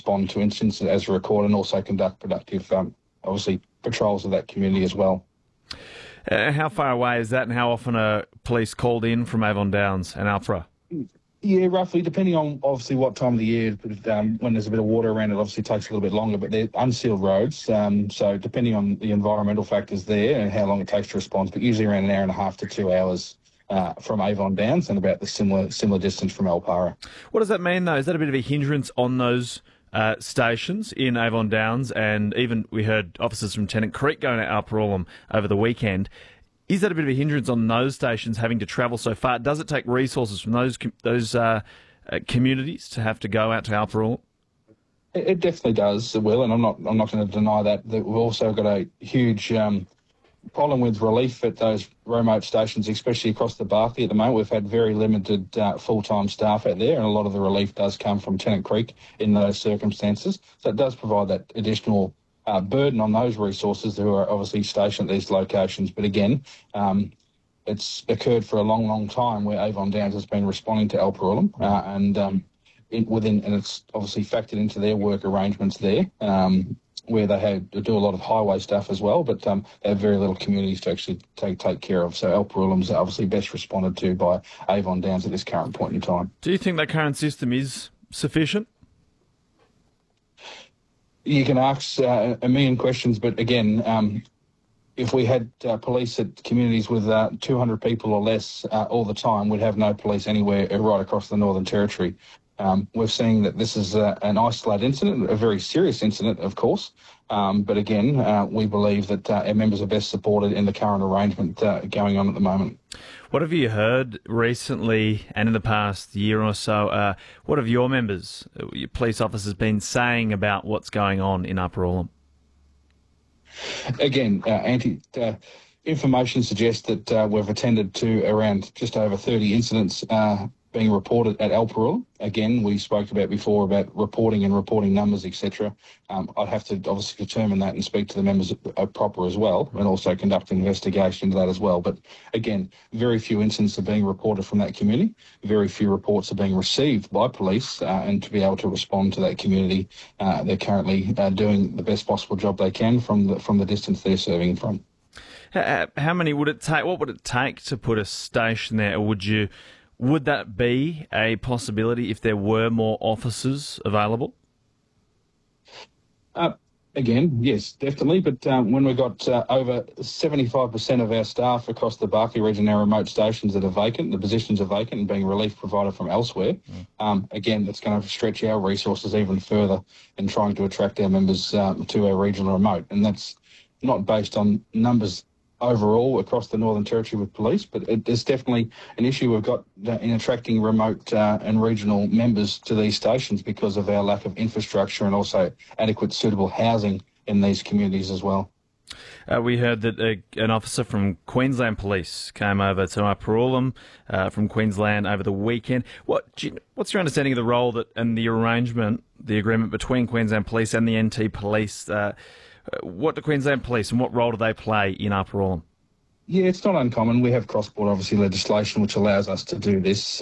respond to incidents as recorded and also conduct productive, obviously, patrols of that community as well. How far away is that, and how often are police called in from Avon Downs and Alfra? Yeah, roughly, depending on obviously what time of the year. When there's a bit of water around, it obviously takes a little bit longer, but they're unsealed roads. So depending on the environmental factors there and how long it takes to respond, but usually around an hour and a half to 2 hours from Avon Downs and about the similar distance from Alpara. What does that mean, though? Is that a bit of a hindrance on those stations in Avon Downs? And even we heard officers from Tennant Creek going to Alparoolam over the weekend. Is that a bit of a hindrance on those stations having to travel so far? Does it take resources from those communities to have to go out to Alparoolam? It definitely does, Will, and I'm not going to deny that. We've also got a huge problem with relief at those remote stations, especially across the Barkly at the moment. We've had very limited full-time staff out there, and a lot of the relief does come from Tennant Creek in those circumstances. So it does provide that additional burden on those resources who are obviously stationed at these locations. But again, it's occurred for a long, long time where Avon Downs has been responding to Alparoolam, and it's obviously factored into their work arrangements there, where they do a lot of highway stuff as well, but they have very little communities to actually take care of. So Alparoolam's obviously best responded to by Avon Downs at this current point in time. Do you think that current system is sufficient? You can ask a million questions, but again, if we had police at communities with 200 people or less all the time, we'd have no police anywhere right across the Northern Territory. We're seeing that this is an isolated incident, a very serious incident, of course. But again, we believe that our members are best supported in the current arrangement going on at the moment. What have you heard recently and in the past year or so? What have your members, your police officers, been saying about what's going on in Alparoolam? Again, information suggests that we've attended to around just over 30 incidents being reported at Alparoolam. Again, we spoke about before about reporting numbers, etc. I'd have to obviously determine that and speak to the members proper as well, and also conduct an investigation into that as well. But again, very few incidents are being reported from that community. Very few reports are being received by police, and to be able to respond to that community, they're currently doing the best possible job they can from the distance they're serving from. How many would it take? What would it take to put a station there? Or would that be a possibility if there were more officers available? Again, yes, definitely. But when we've got over 75% of our staff across the Barkly region are remote stations that are vacant, the positions are vacant and being relief provided from elsewhere, again, that's going to stretch our resources even further in trying to attract our members to our regional remote. And that's not based on numbers overall across the Northern Territory with police, but it's definitely an issue we've got in attracting remote and regional members to these stations because of our lack of infrastructure and also adequate suitable housing in these communities as well. We heard that an officer from Queensland Police came over to Alparoolam from Queensland over the weekend. What's your understanding of the role and the agreement between Queensland Police and the NT Police? What do Queensland Police and what role do they play in Alparoolam? Yeah, it's not uncommon. We have cross-border, obviously, legislation which allows us to do this.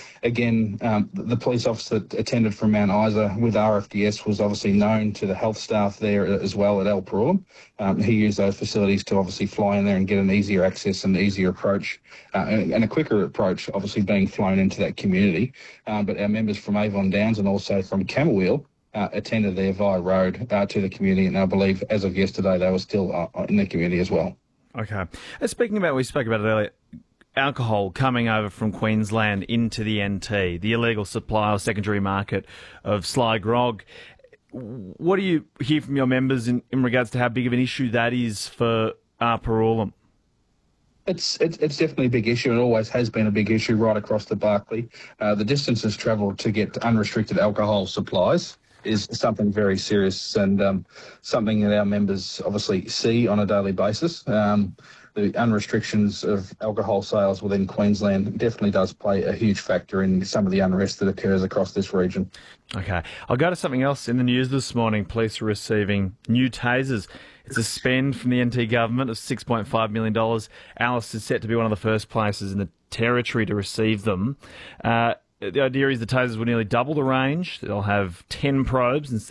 The police officer that attended from Mount Isa with RFDS was obviously known to the health staff there as well at Alparoolam. He used those facilities to obviously fly in there and get an easier access and easier approach and a quicker approach, obviously being flown into that community. But our members from Avon Downs and also from Camberwell attended there via road to the community, and I believe as of yesterday they were still in the community as well. Okay. Speaking about, we spoke about it earlier, alcohol coming over from Queensland into the NT, the illegal supply or secondary market of Sly Grog. What do you hear from your members in regards to how big of an issue that is for Alparoolam? It's definitely a big issue. It always has been a big issue right across the Barkly. The distances travelled to get unrestricted alcohol supplies is something very serious and something that our members obviously see on a daily basis. The unrestrictions of alcohol sales within Queensland definitely does play a huge factor in some of the unrest that occurs across this region. Okay. I'll go to something else in the news this morning. Police are receiving new tasers. It's a spend from the NT government of $6.5 million. Alice is set to be one of the first places in the territory to receive them. The idea is the tasers will nearly double the range. They'll have 10 probes instead